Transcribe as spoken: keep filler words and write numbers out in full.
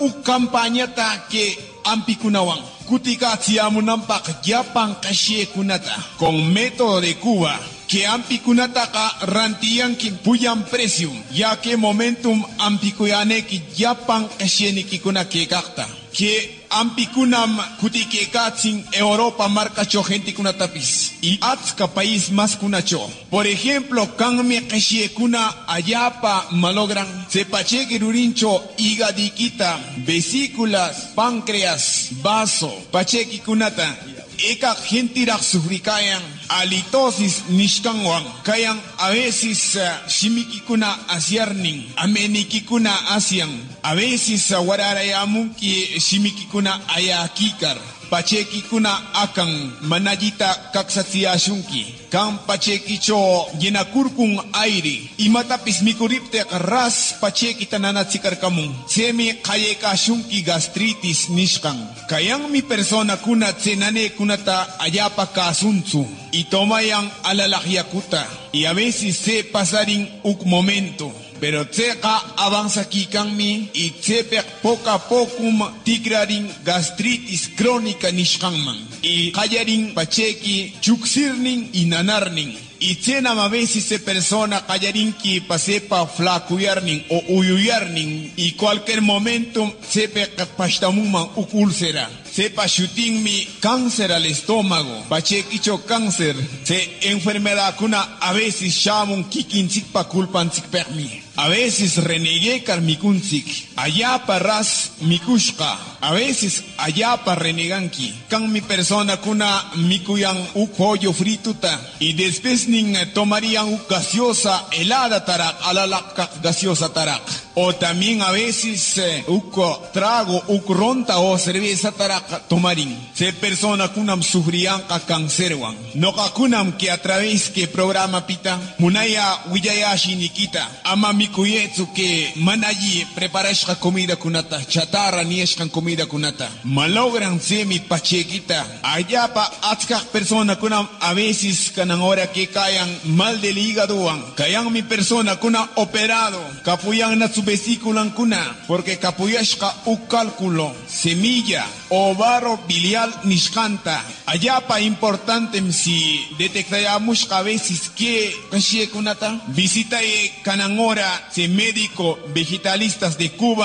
u campaña ta que ampikunawang. Kutika tiamunampak yapan kashe kunata. Con método de Cuba. Que ampikunataka rantiyan ki puyan precio. Ya que momentum ampikuyane ki yapan kashe ni kikuna kekakta. Que ampikunam kutikekatzin Europa marca cho gente kunatapis. Y atska país más kunacho. Por ejemplo, kanme kashe kuna ayapa malogran. Sepache kirurincho igadikita, vesículas, páncreas, vaso, pachequi kunata. Eka gentirak sufrikayan, halitosis nishkanwan, kayan a veces uh, shimikikuna asiarnin, amenikikuna asian, a veces uh, wararayamunki shimikikuna ayakikar. Pachekikuna akan manajita kaksatsiashunki. Kan pachekicho yenakurkun airi. Imatapis mikuripte ras pachekita nanatsikar kamun. Semi kayeka shunki gastritis nishkan. Kayang mi persona kuna tsenane kunata ayapa kasunzu. Y tomayan alalakyakuta. Y a veces se pasarin uk momento. Pero tseka avanza kikanmi y tsepe poco a poco tigrarin gastritis crónica nishkanman. Y kayarin pacheki chuksirnin y nanarnin. Y tsena a veces se persona kayarin ki pasepa flacuyarnin o uyuyarnin. Y cualquier momento sepe pashtamuman ukulsera. Sepa shooting mi cáncer al estómago, pachequicho cáncer, se enfermedad kuna a veces shamun kikinsik pa kulpansik permi. A veces renegué karmikunsik, allá parras mikushka, a veces allá pa reneganki. Kan mi persona kuna mikuyan u pollo frituta y después nin tomarían u gaseosa helada tarak, alalaka gaseosa tarak. O también a veces eh, uko trago, uko ronta o cerveza taraka tomarin. Se persona kunam sufrían a cancerwan. No kakunam que a través que programa pita, munaya wiyayashi nikita. Ama mikuyetsu que manayi preparashka comida kunata, chatarra nieshkan comida kunata. Malogran se mi pachequita. Allá pa atska persona kunam a veces kanan hora que cayan mal del hígado wan. Kayan mi persona kuna operado, kapuyan na vesícula kuna, porque capuyashka u cálculo, semilla, ovaro biliar nishkanta. Allá pa importante si detectamos a veces que kunata, visita e canangora, se médico vegetalistas de Cuba.